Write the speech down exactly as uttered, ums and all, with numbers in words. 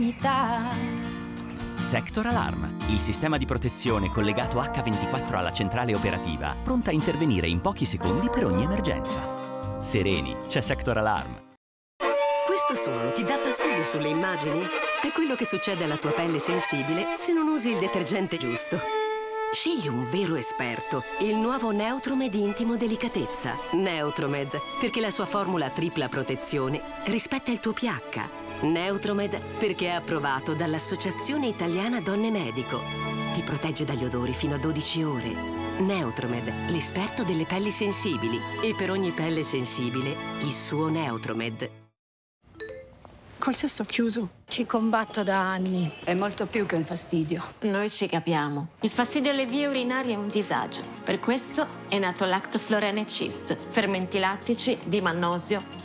Sector Alarm, il sistema di protezione collegato acca ventiquattro alla centrale operativa, pronta a intervenire in pochi secondi per ogni emergenza. Sereni, c'è Sector Alarm. Questo suono ti dà fastidio sulle immagini? È quello che succede alla tua pelle sensibile se non usi il detergente giusto. Scegli un vero esperto, il nuovo Neutromed Intimo Delicatezza. Neutromed, perché la sua formula tripla protezione rispetta il tuo pH. Neutromed, perché è approvato dall'Associazione Italiana Donne Medico. Ti protegge dagli odori fino a dodici ore. Neutromed, l'esperto delle pelli sensibili. E per ogni pelle sensibile, il suo Neutromed. Col sesso chiuso ci combatto da anni. È molto più che un fastidio. Noi ci capiamo. Il fastidio alle vie urinarie è un disagio. Per questo è nato Lactoflorene Cyst. Fermenti lattici di mannosio